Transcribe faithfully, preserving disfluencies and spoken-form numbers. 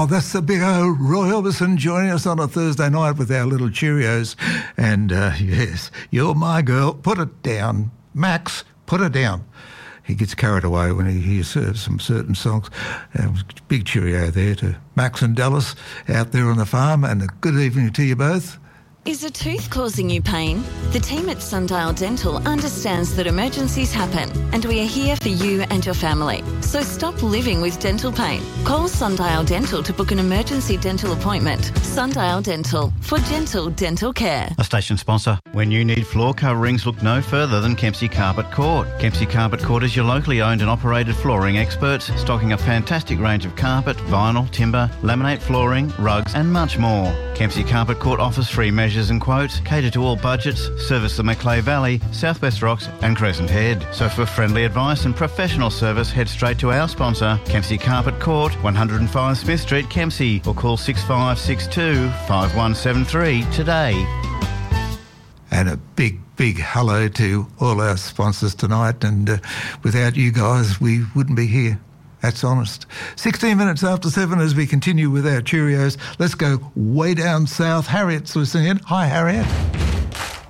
Oh, that's the big old Roy Orbison joining us on a Thursday night with our little Cheerios. And, uh, yes, you're my girl. Put it down. Max, put it down. He gets carried away when he hears uh, some certain songs. Uh, big cheerio there to Max and Dallas out there on the farm. And a good evening to you both. Is a tooth causing you pain? The team at Sundial Dental understands that emergencies happen and we are here for you and your family. So stop living with dental pain. Call Sundial Dental to book an emergency dental appointment. Sundial Dental, for gentle dental care. A station sponsor. When you need floor coverings, look no further than Kempsey Carpet Court. Kempsey Carpet Court is your locally owned and operated flooring experts, stocking a fantastic range of carpet, vinyl, timber, laminate flooring, rugs and much more. Kempsey Carpet Court offers free measures and quotes, cater to all budgets, service the Macleay Valley, Southwest Rocks and Crescent Head. So for friendly advice and professional service, head straight to our sponsor, Kempsey Carpet Court, one oh five Smith Street, Kempsey, or call six five six two, five one seven three today. And a big, big hello to all our sponsors tonight. And uh, without you guys, we wouldn't be here. That's honest. sixteen minutes after seven as we continue with our Cheerios. Let's go way down south. Harriet's listening in. Hi, Harriet.